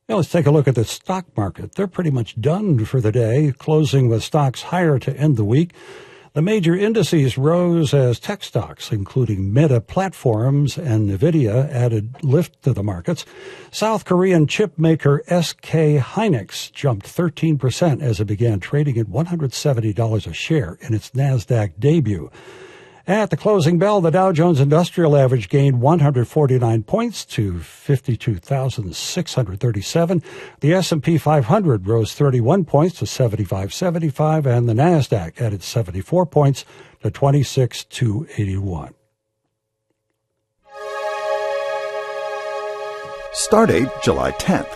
Now let's take a look at the stock market. They're pretty much done for the day, closing with stocks higher to end the week. The major indices rose as tech stocks, including Meta Platforms and NVIDIA, added lift to the markets. South Korean chip maker SK Hynix jumped 13% as it began trading at $170 a share in its NASDAQ debut. At the closing bell, the Dow Jones Industrial Average gained 149 points to 52,637. The S&P 500 rose 31 points to 7575, and the NASDAQ added 74 points to 26,281. Stardate July 10th.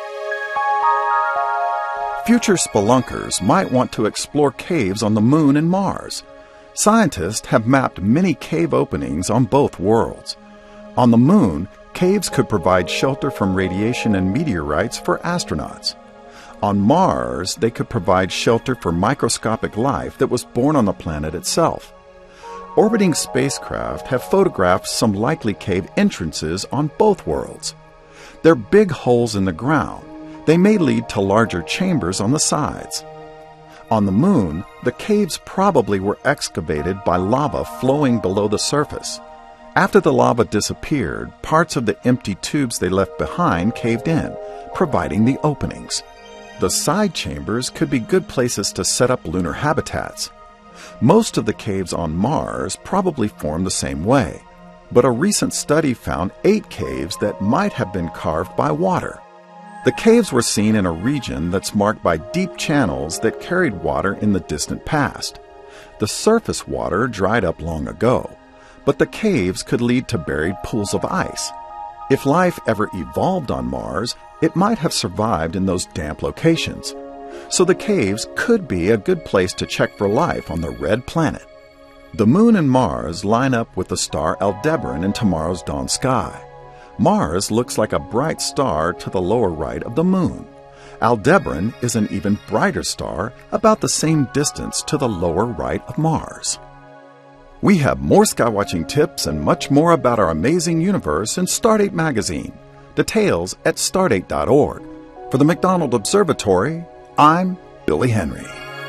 Future spelunkers might want to explore caves on the Moon and Mars. Scientists have mapped many cave openings on both worlds. On the Moon, caves could provide shelter from radiation and meteorites for astronauts. On Mars, they could provide shelter for microscopic life that was born on the planet itself. Orbiting spacecraft have photographed some likely cave entrances on both worlds. They're big holes in the ground. They may lead to larger chambers on the sides. On the Moon, the caves probably were excavated by lava flowing below the surface. After the lava disappeared, parts of the empty tubes they left behind caved in, providing the openings. The side chambers could be good places to set up lunar habitats. Most of the caves on Mars probably form the same way, but a recent study found 8 caves that might have been carved by water. The caves were seen in a region that's marked by deep channels that carried water in the distant past. The surface water dried up long ago, but the caves could lead to buried pools of ice. If life ever evolved on Mars, it might have survived in those damp locations. So the caves could be a good place to check for life on the red planet. The Moon and Mars line up with the star Aldebaran in tomorrow's dawn sky. Mars looks like a bright star to the lower right of the Moon. Aldebaran is an even brighter star, about the same distance to the lower right of Mars. We have more skywatching tips and much more about our amazing universe in Stardate magazine. Details at stardate.org. For the McDonald Observatory, I'm Billy Henry.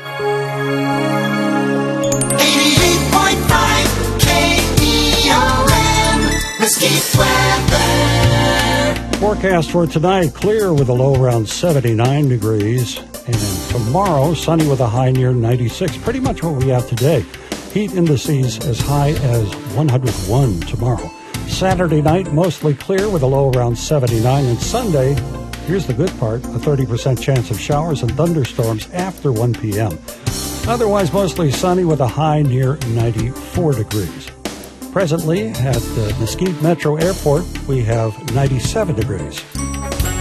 88.5 KEOM, Mesquite Weather. Forecast for tonight, clear with a low around 79 degrees. And tomorrow, sunny with a high near 96, pretty much what we have today. Heat indices as high as 101 tomorrow. Saturday night, mostly clear with a low around 79. And Sunday, here's the good part, a 30% chance of showers and thunderstorms after 1 p.m. Otherwise, mostly sunny with a high near 94 degrees. Presently, at the Mesquite Metro Airport, we have 97 degrees.